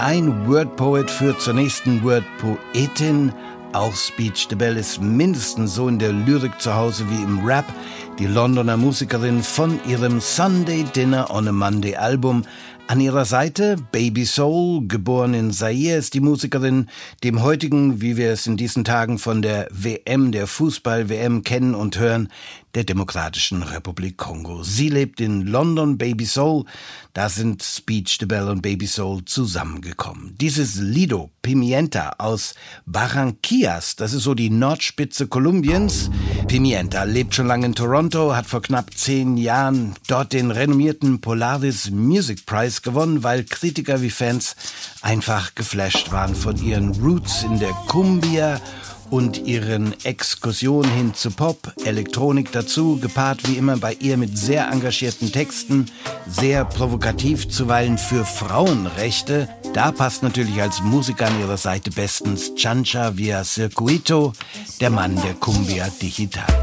ein Wordpoet führt zur nächsten Wordpoetin. Auch Speech the Bell ist mindestens so in der Lyrik zu Hause wie im Rap. Die Londoner Musikerin von ihrem Sunday Dinner on a Monday Album. An ihrer Seite Baby Soul, geboren in Zaire, ist die Musikerin, dem heutigen, wie wir es in diesen Tagen von der WM, der Fußball-WM kennen und hören, der Demokratischen Republik Kongo. Sie lebt in London, Baby Soul. Da sind Speech the Bell und Baby Soul zusammengekommen. Dieses Lido Pimienta aus Barranquillas, das ist so die Nordspitze Kolumbiens. Pimienta lebt schon lange in Toronto, hat vor knapp 10 Jahren dort den renommierten Polaris Music Prize gewonnen, weil Kritiker wie Fans einfach geflasht waren von ihren Roots in der Cumbia und ihren Exkursionen hin zu Pop, Elektronik dazu, gepaart wie immer bei ihr mit sehr engagierten Texten, sehr provokativ, zuweilen für Frauenrechte. Da passt natürlich als Musiker an ihrer Seite bestens Chancha via Circuito, der Mann der Cumbia Digital.